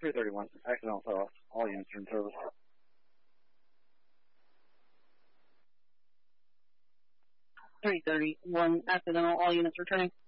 331, accidental cut off. All units are in service. 331, accidental, all units returning.